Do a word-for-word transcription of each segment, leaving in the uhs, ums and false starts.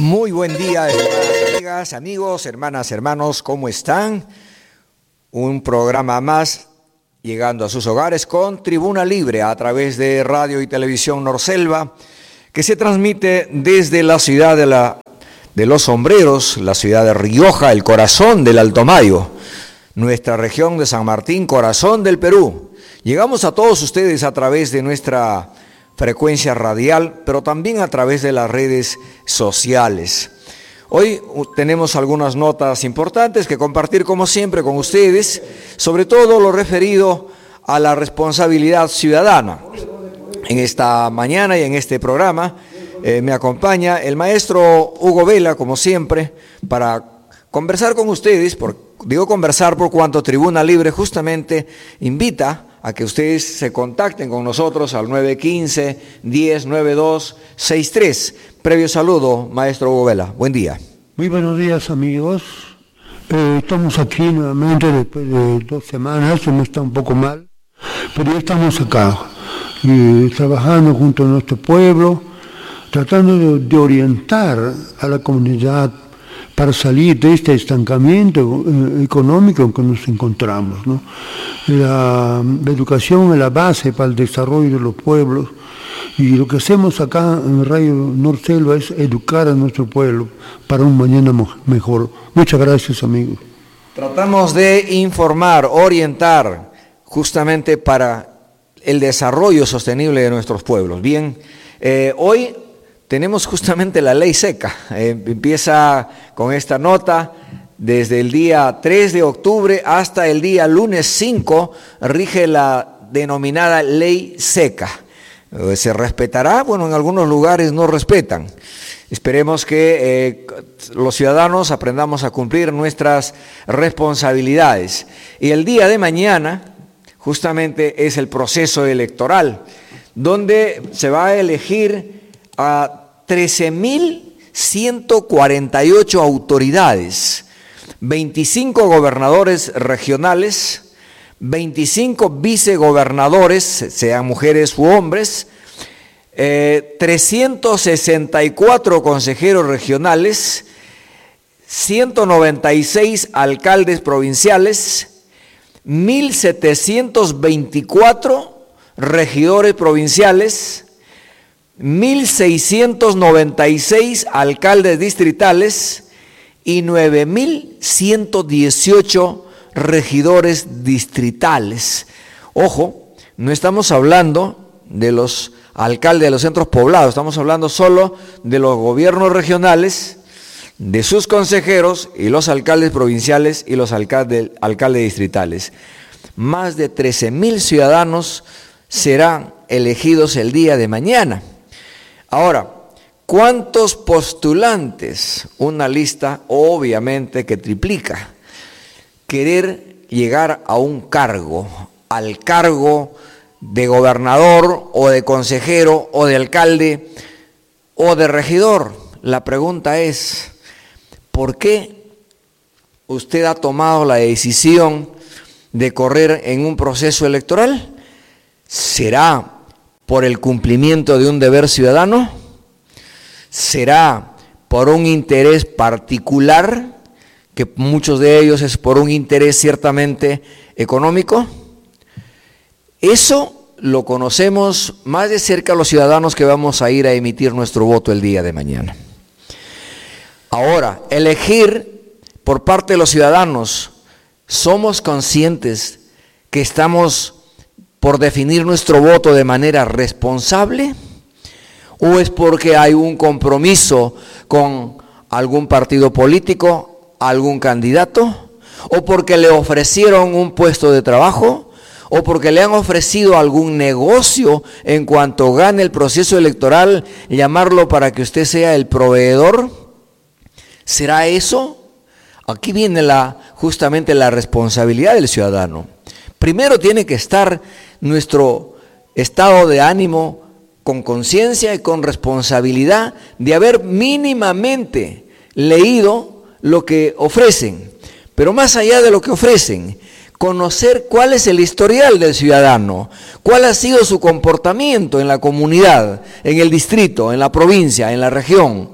Muy buen día, estimadas amigas, amigos, hermanas, hermanos, ¿cómo están? Un programa más llegando a sus hogares con Tribuna Libre a través de Radio y Televisión Norselva, que se transmite desde la ciudad de, la, de Los Sombreros, la ciudad de Rioja, el corazón del Alto Mayo, nuestra región de San Martín, corazón del Perú. Llegamos a todos ustedes a través de nuestra frecuencia radial, pero también a través de las redes sociales. Hoy tenemos algunas notas importantes que compartir como siempre con ustedes, sobre todo lo referido a la responsabilidad ciudadana. En esta mañana y en este programa eh, me acompaña el maestro Hugo Vela, como siempre, para conversar con ustedes, por, digo conversar por cuanto Tribuna Libre justamente invita a que ustedes se contacten con nosotros al nueve uno cinco, diez, noventa y dos, sesenta y tres. Previo saludo, maestro Hugo Vela. Buen día. Muy buenos días, amigos. Eh, estamos aquí nuevamente después de dos semanas, se me está un poco mal, pero ya estamos acá, eh, trabajando junto a nuestro pueblo, tratando de, de orientar a la comunidad para salir de este estancamiento eh, económico en que nos encontramos, ¿no? La, la educación es la base para el desarrollo de los pueblos, y lo que hacemos acá en Radio Norselva es educar a nuestro pueblo para un mañana mejor. Muchas gracias, amigos. Tratamos de informar, orientar, justamente para el desarrollo sostenible de nuestros pueblos. Bien, eh, hoy tenemos justamente la ley seca, eh, empieza con esta nota, desde el día tres de octubre hasta el día lunes cinco, rige la denominada ley seca. Eh, ¿Se respetará? Bueno, en algunos lugares no respetan. Esperemos que eh, los ciudadanos aprendamos a cumplir nuestras responsabilidades. Y el día de mañana, justamente es el proceso electoral, donde se va a elegir a trece mil ciento cuarenta y ocho autoridades, veinticinco gobernadores regionales, veinticinco vicegobernadores, sean mujeres u hombres, eh, trescientos sesenta y cuatro consejeros regionales, ciento noventa y seis alcaldes provinciales, mil setecientos veinticuatro regidores provinciales, mil seiscientos noventa y seis alcaldes distritales y nueve mil ciento dieciocho regidores distritales. Ojo, no estamos hablando de los alcaldes de los centros poblados, estamos hablando solo de los gobiernos regionales, de sus consejeros y los alcaldes provinciales y los alcaldes, alcaldes distritales. Más de trece mil ciudadanos serán elegidos el día de mañana. Ahora, ¿cuántos postulantes? Una lista obviamente que triplica. Querer llegar a un cargo, al cargo de gobernador o de consejero o de alcalde o de regidor. La pregunta es, ¿por qué usted ha tomado la decisión de correr en un proceso electoral? ¿Será por el cumplimiento de un deber ciudadano? ¿Será por un interés particular, que muchos de ellos es por un interés ciertamente económico? Eso lo conocemos más de cerca los ciudadanos que vamos a ir a emitir nuestro voto el día de mañana. Ahora, elegir por parte de los ciudadanos, ¿somos conscientes que estamos por definir nuestro voto de manera responsable? ¿O es porque hay un compromiso con algún partido político, algún candidato? ¿O porque le ofrecieron un puesto de trabajo? ¿O porque le han ofrecido algún negocio en cuanto gane el proceso electoral, llamarlo para que usted sea el proveedor? ¿Será eso? Aquí viene la, justamente la responsabilidad del ciudadano. Primero tiene que estar nuestro estado de ánimo con conciencia y con responsabilidad de haber mínimamente leído lo que ofrecen, pero más allá de lo que ofrecen, conocer cuál es el historial del ciudadano, cuál ha sido su comportamiento en la comunidad, en el distrito, en la provincia, en la región,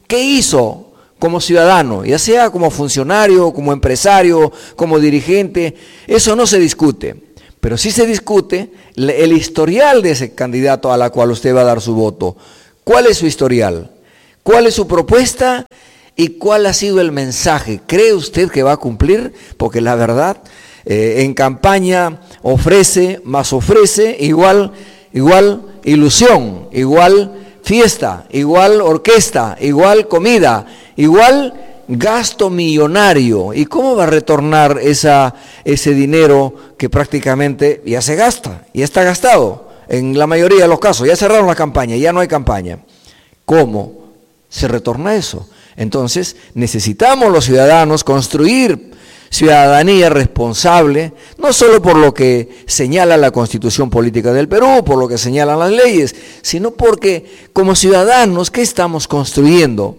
¿Qué hizo como ciudadano? Ya sea como funcionario, como empresario, como dirigente, eso no se discute. Pero sí se discute el historial de ese candidato a la cual usted va a dar su voto. ¿Cuál es su historial? ¿Cuál es su propuesta? ¿Y cuál ha sido el mensaje? ¿Cree usted que va a cumplir? Porque la verdad, eh, en campaña ofrece, más ofrece, igual, igual ilusión, igual fiesta, igual orquesta, igual comida, igual gasto millonario. ¿Y cómo va a retornar esa, ese dinero que prácticamente ya se gasta, ya está gastado? En la mayoría de los casos, ya cerraron la campaña, ya no hay campaña. ¿Cómo se retorna eso? Entonces, necesitamos los ciudadanos construir ciudadanía responsable, no solo por lo que señala la Constitución Política del Perú, por lo que señalan las leyes, sino porque como ciudadanos, ¿qué estamos construyendo?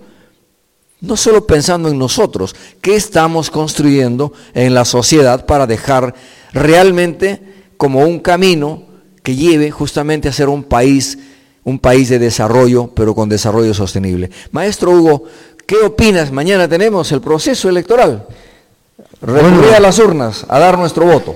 No solo pensando en nosotros, ¿qué estamos construyendo en la sociedad para dejar realmente como un camino que lleve justamente a ser un país, un país de desarrollo, pero con desarrollo sostenible? Maestro Hugo, ¿qué opinas? Mañana tenemos el proceso electoral. Recurrir bueno, a las urnas a dar nuestro voto.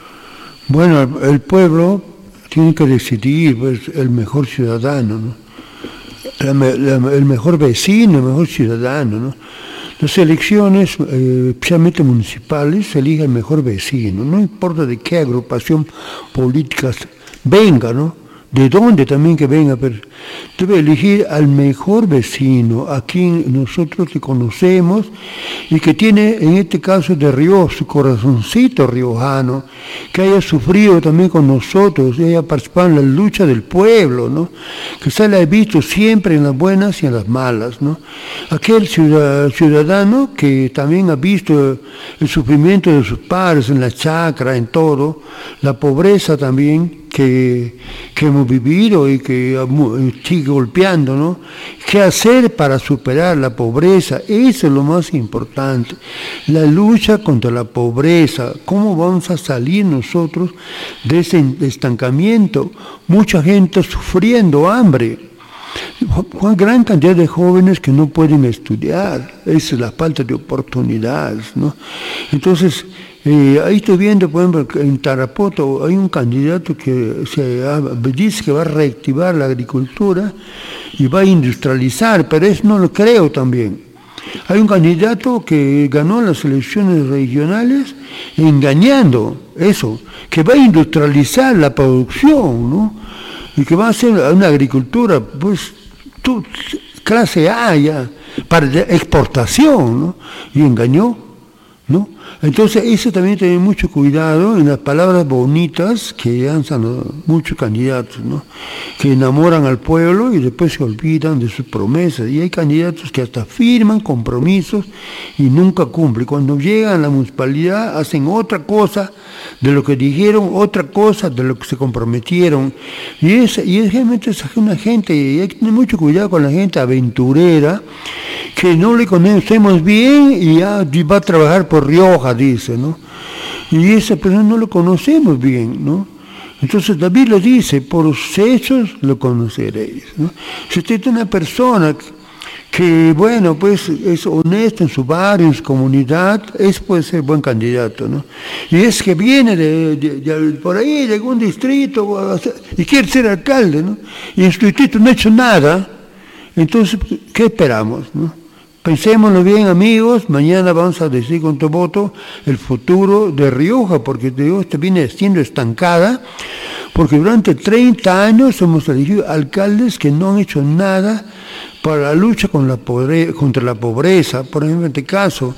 Bueno, el, el pueblo tiene que decidir, pues, el mejor ciudadano, ¿no? La, la, el mejor vecino, el mejor ciudadano, ¿no? Las elecciones, eh, especialmente municipales, se elige el mejor vecino, no importa de qué agrupación política venga, ¿no? De dónde también que venga, pero debe elegir al mejor vecino, a quien nosotros le conocemos y que tiene, en este caso de Rioja, su corazoncito riojano, que haya sufrido también con nosotros, que haya participado en la lucha del pueblo, ¿no? Que se la ha visto siempre en las buenas y en las malas, ¿no? Aquel ciudadano que también ha visto el sufrimiento de sus padres en la chacra, en todo, la pobreza también, Que, que hemos vivido y que sigue golpeando, ¿no? ¿Qué hacer para superar la pobreza? Eso es lo más importante. La lucha contra la pobreza. ¿Cómo vamos a salir nosotros de ese estancamiento? Mucha gente sufriendo hambre. Una gran cantidad de jóvenes que no pueden estudiar. Esa es la falta de oportunidades, ¿no? Entonces, Eh, ahí estoy viendo, por ejemplo, en Tarapoto hay un candidato que se ha, dice que va a reactivar la agricultura y va a industrializar, pero eso no lo creo también. Hay un candidato que ganó las elecciones regionales engañando eso, que va a industrializar la producción, ¿no? Y que va a hacer una agricultura, pues, tú, clase A ya, para exportación, ¿no? Y engañó, ¿no? Entonces, eso también tiene mucho cuidado en las palabras bonitas que lanzan muchos candidatos, ¿no? Que enamoran al pueblo y después se olvidan de sus promesas. Y hay candidatos que hasta firman compromisos y nunca cumplen. Cuando llegan a la municipalidad hacen otra cosa de lo que dijeron, otra cosa de lo que se comprometieron. Y es, y es realmente es una gente, y hay que tener mucho cuidado con la gente aventurera, que no le conocemos bien y ya va a trabajar por Rioja, dice, ¿no? Y esa persona no lo conocemos bien, ¿no? Entonces David lo dice, por los hechos lo conoceréis, ¿no? Si usted es una persona que, bueno, pues es honesta en su barrio, en su comunidad, es puede ser buen candidato, ¿no? Y es que viene de, de, de por ahí, de algún distrito, y quiere ser alcalde, ¿no? Y en su distrito no ha hecho nada, entonces, ¿qué esperamos, no? Pensémoslo bien, amigos, mañana vamos a decir con tu voto el futuro de Rioja, porque Rioja viene siendo estancada, porque durante treinta años hemos elegido alcaldes que no han hecho nada para la lucha con la pobre, contra la pobreza. Por ejemplo, en este caso,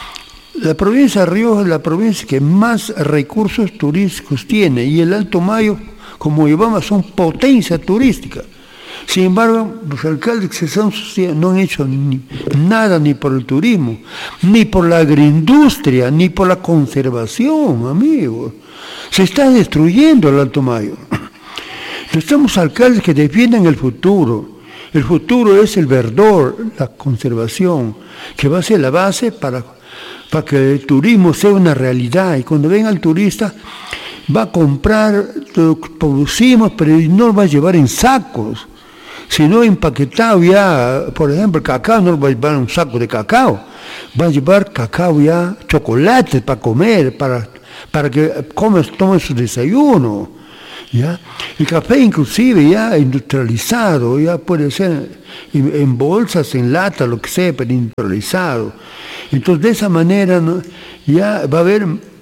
la provincia de Rioja es la provincia que más recursos turísticos tiene, y el Alto Mayo, como llevamos, son potencia turística. Sin embargo, los alcaldes que se han no han hecho ni, nada ni por el turismo, ni por la agroindustria, ni por la conservación, amigos. Se está destruyendo el Alto Mayo. Necesitamos alcaldes que defiendan el futuro. El futuro es el verdor, la conservación, que va a ser la base para, para que el turismo sea una realidad. Y cuando venga el turista, va a comprar lo que producimos, pero no lo va a llevar en sacos. Si no empaquetado ya, por ejemplo, el cacao, no va a llevar un saco de cacao, va a llevar cacao ya, chocolate para comer, para, para que comes, tomes su desayuno. ¿Ya? El café inclusive ya industrializado, ya puede ser en, en bolsas, en lata, lo que sea, pero industrializado. Entonces de esa manera, ¿no?, ya va a haber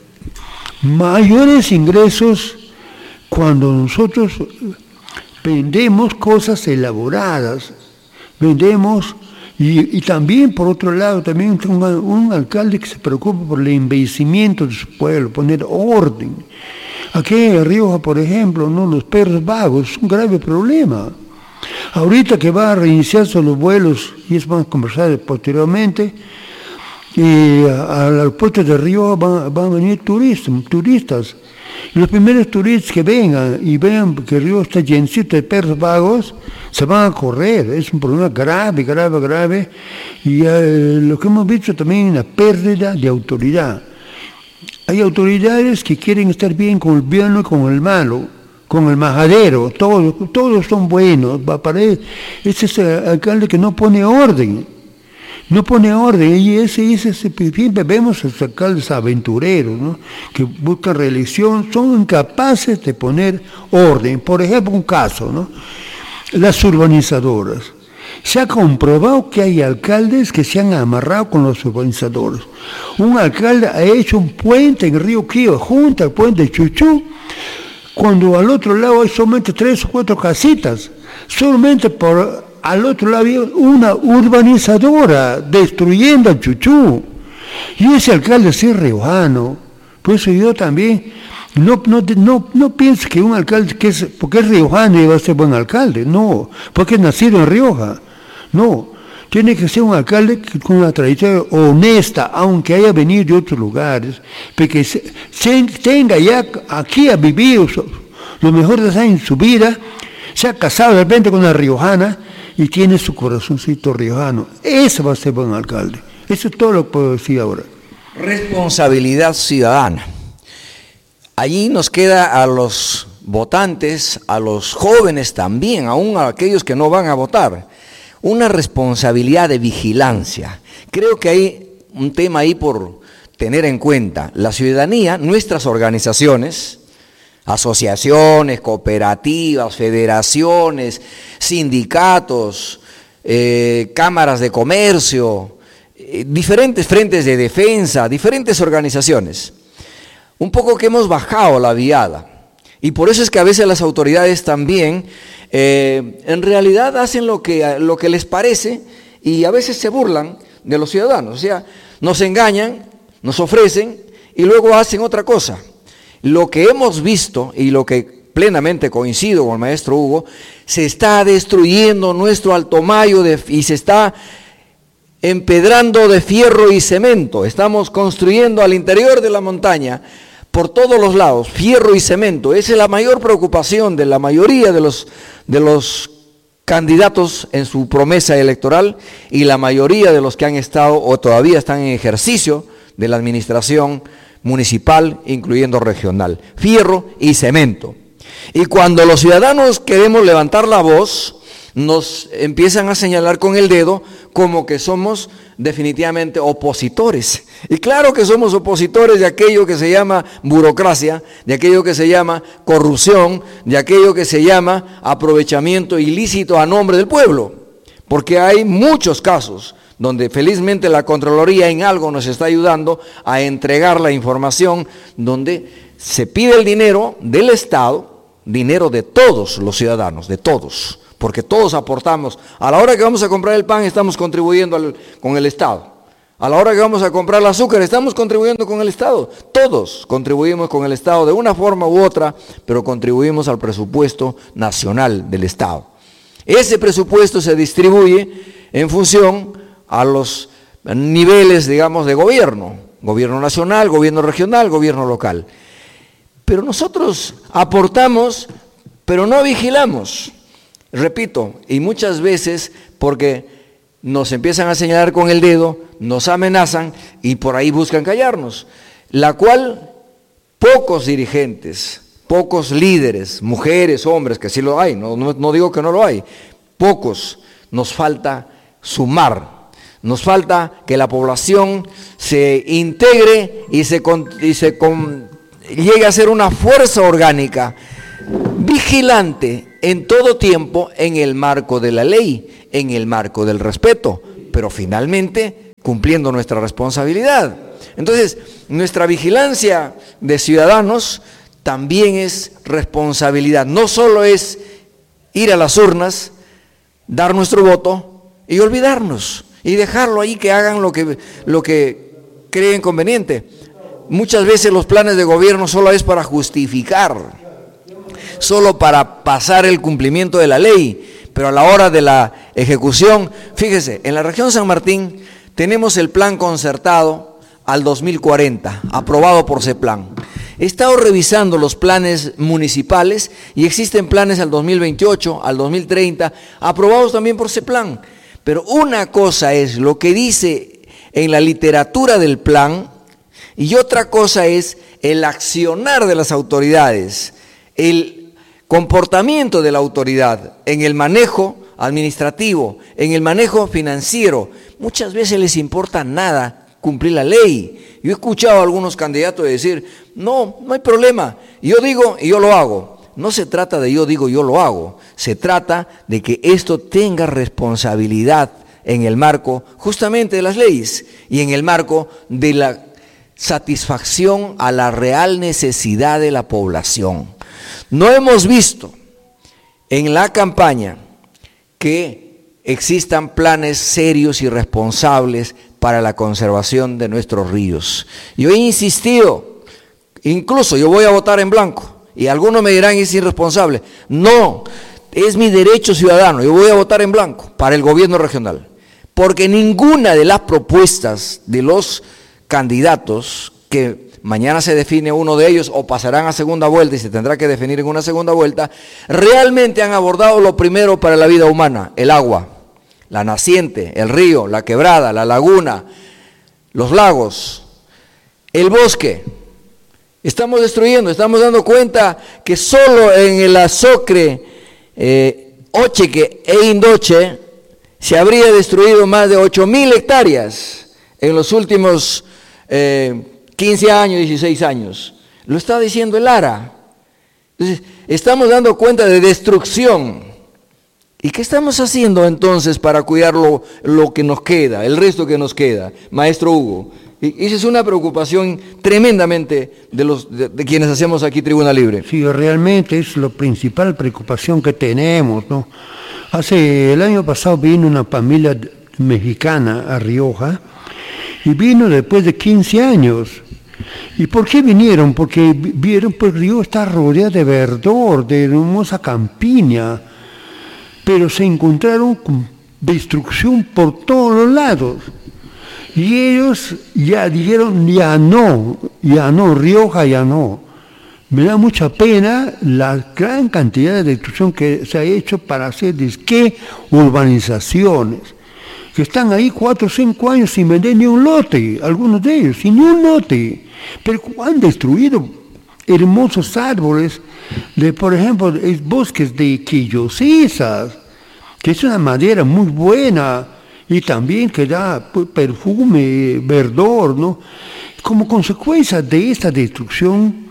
mayores ingresos cuando nosotros vendemos cosas elaboradas, vendemos, y, y también por otro lado, también un, un alcalde que se preocupa por el embellecimiento de su pueblo, poner orden. Aquí en Rioja, por ejemplo, ¿no?, los perros vagos es un grave problema. Ahorita que va a reiniciarse los vuelos, y eso vamos a conversar posteriormente, y al aeropuerto de Rioja van, van a venir turistas, turistas. Y los primeros turistas que vengan y vean que Rioja está llenito de perros vagos, se van a correr. Es un problema grave, grave, grave. Y eh, lo que hemos visto también es una pérdida de autoridad. Hay autoridades que quieren estar bien con el bueno y con el malo, con el majadero, todos, todos son buenos. Para él, ese es el alcalde que no pone orden, no pone orden, y ese, ese, siempre vemos a los alcaldes aventureros, ¿no?, que buscan reelección, son incapaces de poner orden. Por ejemplo, un caso, ¿no?, las urbanizadoras. Se ha comprobado que hay alcaldes que se han amarrado con los urbanizadores. Un alcalde ha hecho un puente en Río Quío, junto al puente de Chuchú, cuando al otro lado hay solamente tres o cuatro casitas. Solamente por al otro lado había una urbanizadora destruyendo a Chuchú. Y ese alcalde sí es riojano. Por eso yo también no, no, no, no pienso que un alcalde, que es, porque es riojano y va a ser buen alcalde. No, porque es nacido en Rioja. No, tiene que ser un alcalde con una trayectoria honesta, aunque haya venido de otros lugares, porque se, se tenga ya aquí a vivir los mejores años en su vida, se ha casado de repente con una riojana y tiene su corazoncito riojano. Ese va a ser buen alcalde. Eso es todo lo que puedo decir ahora. Responsabilidad ciudadana. Allí nos queda a los votantes, a los jóvenes también, aún a aquellos que no van a votar, una responsabilidad de vigilancia. Creo que hay un tema ahí por tener en cuenta. La ciudadanía, nuestras organizaciones, asociaciones, cooperativas, federaciones, sindicatos, eh, cámaras de comercio, eh, diferentes frentes de defensa, diferentes organizaciones, un poco que hemos bajado la viada. Y por eso es que a veces las autoridades también, eh, en realidad hacen lo que, lo que les parece y a veces se burlan de los ciudadanos. O sea, nos engañan, nos ofrecen y luego hacen otra cosa. Lo que hemos visto y lo que plenamente coincido con el maestro Hugo, se está destruyendo nuestro Alto Mayo de, y se está empedrando de fierro y cemento. Estamos construyendo al interior de la montaña por todos los lados, fierro y cemento. Esa es la mayor preocupación de la mayoría de los, de los candidatos en su promesa electoral y la mayoría de los que han estado o todavía están en ejercicio de la administración municipal, incluyendo regional. Fierro y cemento. Y cuando los ciudadanos queremos levantar la voz, nos empiezan a señalar con el dedo como que somos definitivamente opositores. Y claro que somos opositores de aquello que se llama burocracia, de aquello que se llama corrupción, de aquello que se llama aprovechamiento ilícito a nombre del pueblo. Porque hay muchos casos donde felizmente la Contraloría en algo nos está ayudando a entregar la información, donde se pide el dinero del Estado, dinero de todos los ciudadanos, de todos, porque todos aportamos. A la hora que vamos a comprar el pan estamos contribuyendo al, con el Estado. A la hora que vamos a comprar el azúcar estamos contribuyendo con el Estado. Todos contribuimos con el Estado de una forma u otra, pero contribuimos al presupuesto nacional del Estado. Ese presupuesto se distribuye en función a los niveles, digamos, de gobierno. Gobierno nacional, gobierno regional, gobierno local. Pero nosotros aportamos, pero no vigilamos. Repito, y muchas veces porque nos empiezan a señalar con el dedo, nos amenazan y por ahí buscan callarnos. La cual pocos dirigentes, pocos líderes, mujeres, hombres, que sí lo hay, no, no, no digo que no lo hay, pocos. Nos falta sumar, nos falta que la población se integre y se, con, y se con, llegue a ser una fuerza orgánica, vigilante en todo tiempo en el marco de la ley, en el marco del respeto, pero finalmente cumpliendo nuestra responsabilidad. Entonces, nuestra vigilancia de ciudadanos también es responsabilidad, no solo es ir a las urnas, dar nuestro voto y olvidarnos y dejarlo ahí que hagan lo que, lo que creen conveniente. Muchas veces los planes de gobierno solo es para justificar, solo para pasar el cumplimiento de la ley, pero a la hora de la ejecución, fíjese, en la región San Martín tenemos el plan concertado al dos mil cuarenta, aprobado por CEPLAN. He estado revisando los planes municipales y existen planes al dos mil veintiocho, al dos mil treinta, aprobados también por CEPLAN. Pero una cosa es lo que dice en la literatura del plan y otra cosa es el accionar de las autoridades, el comportamiento de la autoridad en el manejo administrativo, en el manejo financiero. Muchas veces les importa nada cumplir la ley. Yo he escuchado a algunos candidatos decir, no, no hay problema, yo digo y yo lo hago. No se trata de yo digo, yo lo hago. Se trata de que esto tenga responsabilidad en el marco justamente de las leyes y en el marco de la satisfacción a la real necesidad de la población. No hemos visto en la campaña que existan planes serios y responsables para la conservación de nuestros ríos. Yo he insistido, incluso yo voy a votar en blanco, y algunos me dirán es irresponsable. No, es mi derecho ciudadano, yo voy a votar en blanco para el gobierno regional, porque ninguna de las propuestas de los candidatos, que mañana se define uno de ellos o pasarán a segunda vuelta y se tendrá que definir en una segunda vuelta, realmente han abordado lo primero para la vida humana, el agua. La naciente, el río, la quebrada, la laguna, los lagos, el bosque. Estamos destruyendo, estamos dando cuenta que solo en el Azocre, eh, Ocheque e Indoche se habría destruido más de ocho mil hectáreas en los últimos eh, quince años, dieciséis años. Lo está diciendo el ARA. Entonces, estamos dando cuenta de destrucción. ¿Y qué estamos haciendo entonces para cuidar lo, lo que nos queda, el resto que nos queda, maestro Hugo? Y esa es una preocupación tremendamente de, los, de, de quienes hacemos aquí Tribuna Libre. Sí, realmente es la principal preocupación que tenemos, ¿no? Hace, el año pasado vino una familia mexicana a Rioja y vino después de quince años. ¿Y por qué vinieron? Porque vieron que pues, Río está rodeado de verdor, de hermosa campiña, pero se encontraron con destrucción por todos los lados. Y ellos ya dijeron, ya no, ya no, Rioja ya no. Me da mucha pena la gran cantidad de destrucción que se ha hecho para hacer disque urbanizaciones, que están ahí cuatro o cinco años sin vender ni un lote, algunos de ellos, sin ni un lote. Pero han destruido hermosos árboles, de, por ejemplo, bosques de quillosisas, que es una madera muy buena y también que da perfume, verdor, ¿no? Como consecuencia de esta destrucción,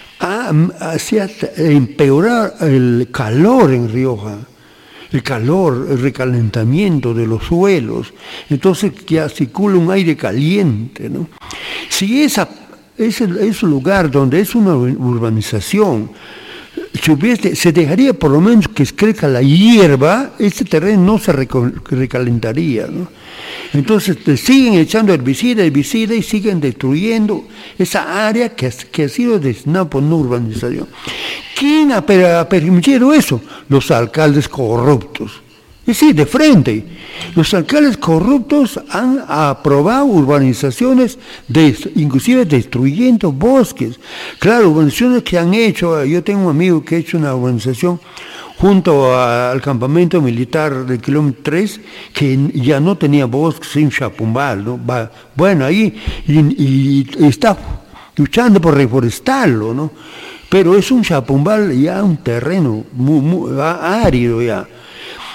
hacía empeorar el calor en Rioja, el calor, el recalentamiento de los suelos, entonces ya circula un aire caliente, ¿no? Si esa ese, ese lugar donde es una urbanización, si hubiese, se dejaría por lo menos que crezca la hierba, este terreno no se recalentaría, ¿no? Entonces siguen echando herbicida, herbicida y siguen destruyendo esa área que, que ha sido destinada por una urbanización. ¿Quién ha, ha permitido eso? Los alcaldes corruptos. Y sí, de frente. Los alcaldes corruptos han aprobado urbanizaciones, de, inclusive destruyendo bosques. Claro, urbanizaciones que han hecho, yo tengo un amigo que ha hecho una urbanización junto a, al campamento militar del kilómetro tres, que ya no tenía bosques sin chapumbal, ¿no? Va, bueno, ahí y, y está luchando por reforestarlo, ¿no? Pero es un chapumbal ya un terreno muy, muy árido ya.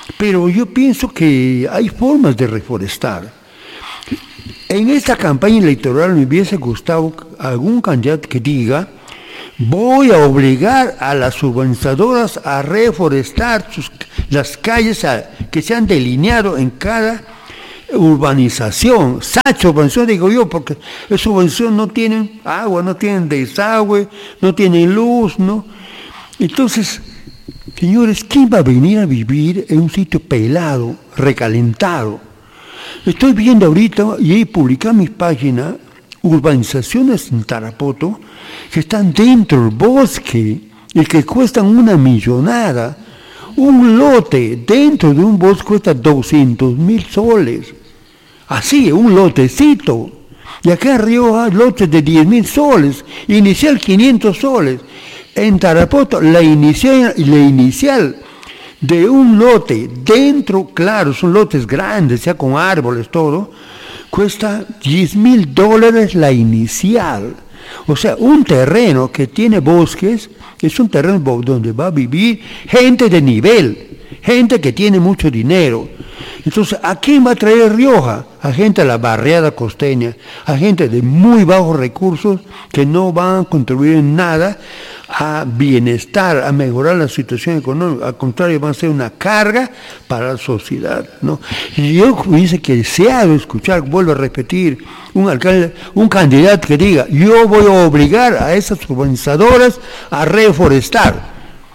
pero yo pienso que hay formas de reforestar. En esta campaña electoral me hubiese gustado algún candidato que diga: voy a obligar a las urbanizadoras a reforestar sus, las calles a, que se han delineado en cada urbanización. Sacha urbanización, digo yo, porque esa urbanización no tienen agua, no tienen desagüe, no tienen luz, ¿no? Entonces, señores, ¿quién va a venir a vivir en un sitio pelado, recalentado? Estoy viendo ahorita, y he publicado en mis páginas, urbanizaciones en Tarapoto que están dentro del bosque y que cuestan una millonada. Un lote dentro de un bosque cuesta doscientos mil soles. Así, un lotecito. Y acá en Rioja, lotes de diez mil soles, inicial quinientos soles. En Tarapoto, la inicial, la inicial de un lote dentro, claro, son lotes grandes, ya con árboles, todo, cuesta diez mil dólares la inicial. O sea, un terreno que tiene bosques es un terreno donde va a vivir gente de nivel, gente que tiene mucho dinero. Entonces, ¿a quién va a traer Rioja? A gente de la barriada costeña, a gente de muy bajos recursos que no van a contribuir en nada a bienestar, a mejorar la situación económica. Al contrario, van a ser una carga para la sociedad, ¿no? Y yo hubiese deseado escuchar, vuelvo a repetir, un alcalde, un candidato que diga: yo voy a obligar a esas urbanizadoras a reforestar.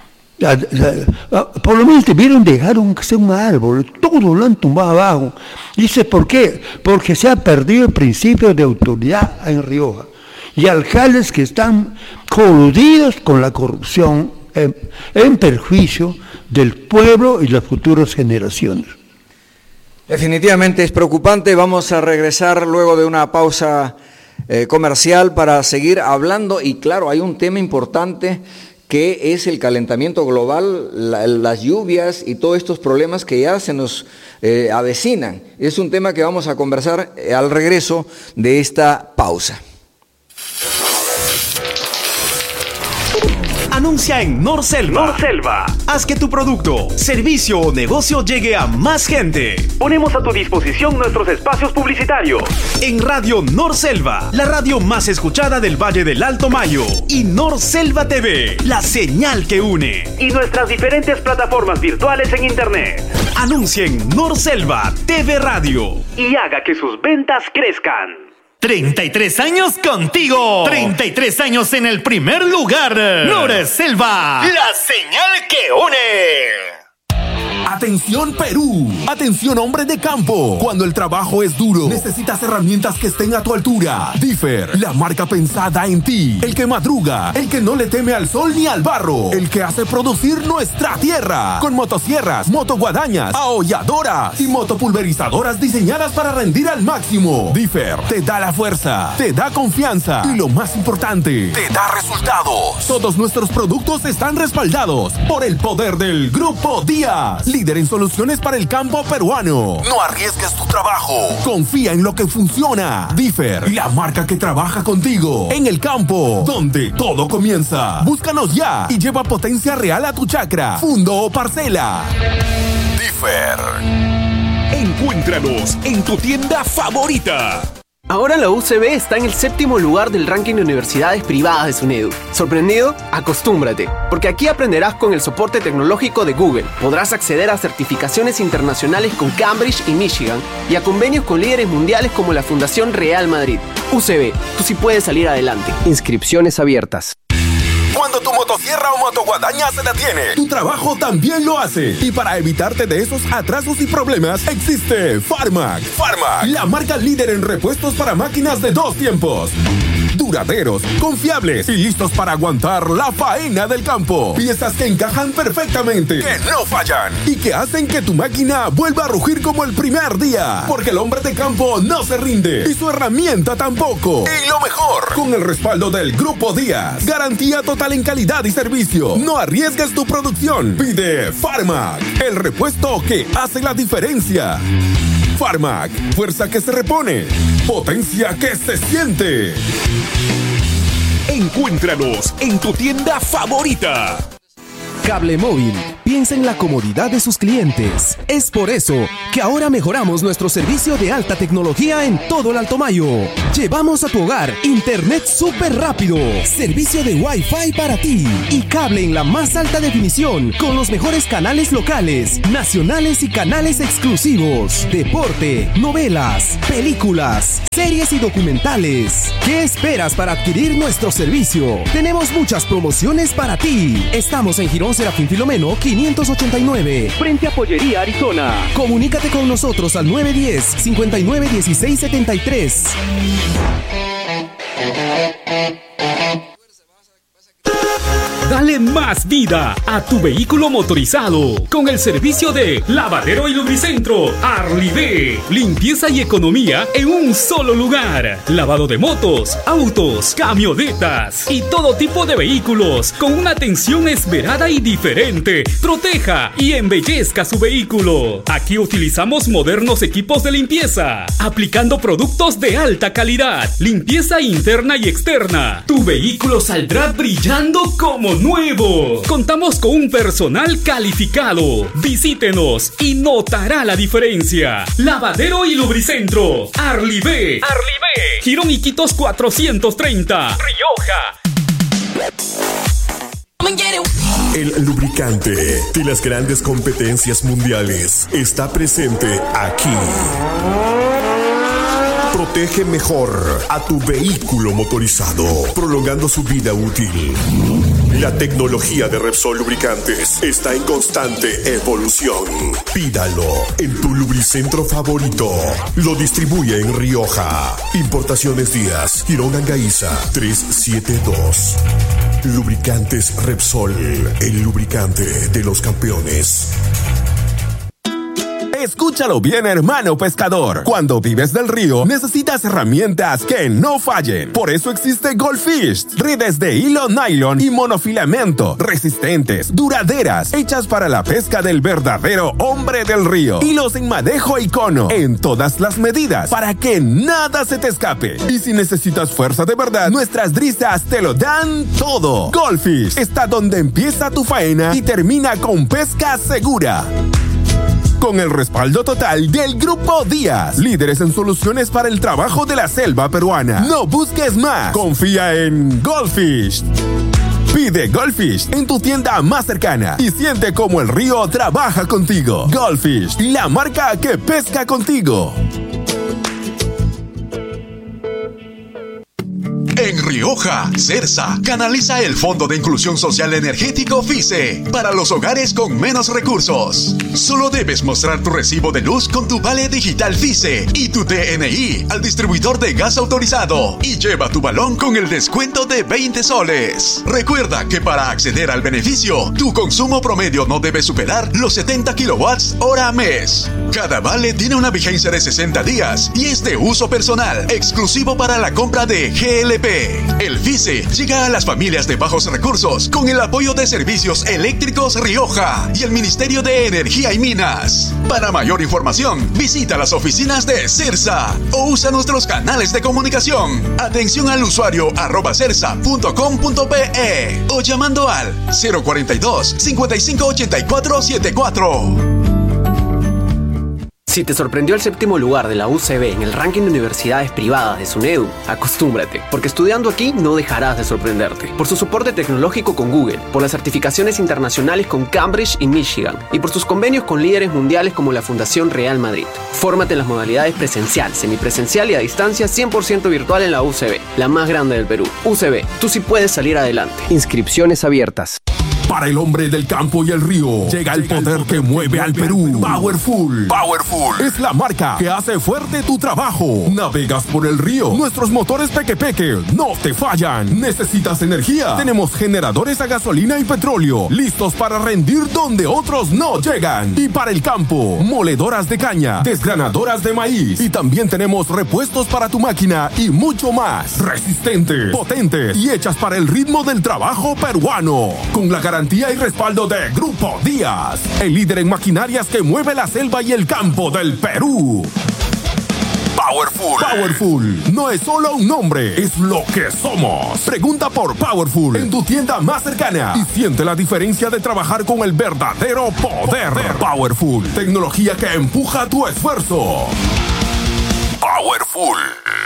Por lo menos debieron dejar un, un árbol, todo lo han tumbado abajo. Dice, ¿por qué? Porque se ha perdido el principio de autoridad en Rioja. Y alcaldes que están coludidos con la corrupción en, en perjuicio del pueblo y las futuras generaciones. Definitivamente es preocupante. Vamos a regresar luego de una pausa eh, comercial para seguir hablando. Y claro, hay un tema importante que es el calentamiento global, la, las lluvias y todos estos problemas que ya se nos eh, avecinan. Es un tema que vamos a conversar eh, al regreso de esta pausa. Anuncia en Norselva. Norselva. Haz que tu producto, servicio o negocio llegue a más gente. Ponemos a tu disposición nuestros espacios publicitarios. En Radio Norselva, la radio más escuchada del Valle del Alto Mayo. Y Norselva T V, la señal que une. Y nuestras diferentes plataformas virtuales en internet. Anuncia en Norselva T V Radio. Y haga que sus ventas crezcan. treinta y tres años contigo. treinta y tres años en el primer lugar. Norselva, la señal que une. Atención Perú, atención hombre de campo. Cuando el trabajo es duro, necesitas herramientas que estén a tu altura. Differ, la marca pensada en ti. El que madruga, el que no le teme al sol ni al barro. El que hace producir nuestra tierra. Con motosierras, motoguadañas, aholladoras y motopulverizadoras diseñadas para rendir al máximo. Differ te da la fuerza, te da confianza y lo más importante, te da resultados. Todos nuestros productos están respaldados por el poder del Grupo Díaz, líder en soluciones para el campo peruano. No arriesgues tu trabajo. Confía en lo que funciona. Differ, la marca que trabaja contigo en el campo, donde todo comienza. Búscanos ya y lleva potencia real a tu chacra, fundo o parcela. Differ. Encuéntranos en tu tienda favorita. Ahora la U C B está en el séptimo lugar del ranking de universidades privadas de SUNEDU. ¿Sorprendido? Acostúmbrate, porque aquí aprenderás con el soporte tecnológico de Google. Podrás acceder a certificaciones internacionales con Cambridge y Michigan y a convenios con líderes mundiales como la Fundación Real Madrid. U C B, tú sí puedes salir adelante. Inscripciones abiertas. Cuando tu motosierra o motoguadaña se detiene, tu trabajo también lo hace. Y para evitarte de esos atrasos y problemas, existe Farmac. Farmac, la marca líder en repuestos para máquinas de dos tiempos. Duraderos, confiables y listos para aguantar la faena del campo. Piezas que encajan perfectamente, que no fallan y que hacen que tu máquina vuelva a rugir como el primer día. Porque el hombre de campo no se rinde y su herramienta tampoco. Y lo mejor, con el respaldo del Grupo Díaz. Garantía total en calidad y servicio. No arriesgues tu producción. Pide Farmac, el repuesto que hace la diferencia. Farmac, fuerza que se repone, potencia que se siente. Encuéntranos en tu tienda favorita. Cablemóvil piensa en la comodidad de sus clientes. Es por eso que ahora mejoramos nuestro servicio de alta tecnología en todo el Alto Mayo. Llevamos a tu hogar internet súper rápido, servicio de Wi-Fi para ti y cable en la más alta definición con los mejores canales locales, nacionales y canales exclusivos, deporte, novelas, películas, series y documentales. ¿Qué esperas para adquirir nuestro servicio? Tenemos muchas promociones para ti. Estamos en Girón Serafín Filomeno quinientos ochenta y nueve, frente a Pollería Arizona. Comunícate con nosotros al nueve uno cero, cinco nueve uno seis siete tres. Dale más vida a tu vehículo motorizado con el servicio de Lavadero y Lubricentro Arlivé. Limpieza y economía en un solo lugar. Lavado de motos, autos, camionetas y todo tipo de vehículos con una atención esmerada y diferente. Proteja y embellezca su vehículo. Aquí utilizamos modernos equipos de limpieza, aplicando productos de alta calidad. Limpieza interna y externa. Tu vehículo saldrá brillando como nuevo. Contamos con un personal calificado. Visítenos y notará la diferencia. Lavadero y Lubricentro Arlivé. Arlivé. Girón Iquitos cuatrocientos treinta. Rioja. El lubricante de las grandes competencias mundiales está presente aquí. Protege mejor a tu vehículo motorizado, prolongando su vida útil. La tecnología de Repsol Lubricantes está en constante evolución. Pídalo en tu lubricentro favorito. Lo distribuye en Rioja. Importaciones Díaz, Girón Angaiza, trescientos setenta y dos. Lubricantes Repsol, el lubricante de los campeones. Escúchalo bien, hermano pescador. Cuando vives del río, necesitas herramientas que no fallen. Por eso existe Goldfish. Redes de hilo nylon y monofilamento, resistentes, duraderas, hechas para la pesca del verdadero hombre del río. Hilos en madejo y cono, en todas las medidas, para que nada se te escape. Y si necesitas fuerza de verdad, nuestras drisas te lo dan todo. Goldfish está donde empieza tu faena y termina con pesca segura. Con el respaldo total del Grupo Díaz, líderes en soluciones para el trabajo de la selva peruana. No busques más, confía en Goldfish. Pide Goldfish en tu tienda más cercana y siente cómo el río trabaja contigo. Goldfish, la marca que pesca contigo. En Rioja, CERSA canaliza el Fondo de Inclusión Social Energético FICE para los hogares con menos recursos. Solo debes mostrar tu recibo de luz con tu vale digital FICE y tu D N I al distribuidor de gas autorizado y lleva tu balón con el descuento de veinte soles. Recuerda que para acceder al beneficio, tu consumo promedio no debe superar los setenta kilowatts hora mes. Cada vale tiene una vigencia de sesenta días y es de uso personal, exclusivo para la compra de G L P. El FICE llega a las familias de bajos recursos con el apoyo de Servicios Eléctricos Rioja y el Ministerio de Energía y Minas. Para mayor información, visita las oficinas de CERSA o usa nuestros canales de comunicación. Atención al usuario arroba cersa punto com punto pe o llamando al cero cuarenta y dos, cincuenta y cinco ochenta y cuatro setenta y cuatro. Si te sorprendió el séptimo lugar de la U C B en el ranking de universidades privadas de SUNEDU, acostúmbrate, porque estudiando aquí no dejarás de sorprenderte. Por su soporte tecnológico con Google, por las certificaciones internacionales con Cambridge y Michigan, y por sus convenios con líderes mundiales como la Fundación Real Madrid. Fórmate en las modalidades presencial, semipresencial y a distancia cien por ciento virtual en la U C B, la más grande del Perú. U C B, tú sí puedes salir adelante. Inscripciones abiertas. Para el hombre del campo y el río, llega el poder que mueve al Perú. Powerful. Powerful es la marca que hace fuerte tu trabajo. Navegas por el río. Nuestros motores Peque Peque no te fallan. ¿Necesitas energía? Tenemos generadores a gasolina y petróleo, listos para rendir donde otros no llegan. Y para el campo, moledoras de caña, desgranadoras de maíz. Y también tenemos repuestos para tu máquina y mucho más. Resistentes, potentes y hechas para el ritmo del trabajo peruano. Con la garantía y respaldo de Grupo Díaz, el líder en maquinarias que mueve la selva y el campo del Perú. Powerful. Powerful no es solo un nombre, es lo que somos. Pregunta por Powerful en tu tienda más cercana y siente la diferencia de trabajar con el verdadero poder. Powerful, tecnología que empuja tu esfuerzo. Powerful.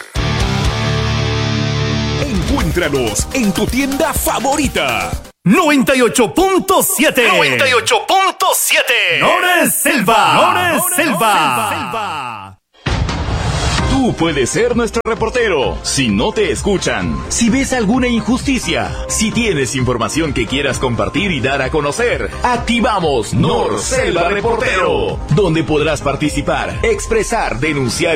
Encuéntranos en tu tienda favorita. noventa y ocho punto siete. noventa y ocho punto siete. Nores Selva. Nores Selva. Selva. Tú puedes ser nuestro reportero. Si no te escuchan, si ves alguna injusticia, si tienes información que quieras compartir y dar a conocer, activamos Nor Selva Reportero, donde podrás participar, expresar, denunciar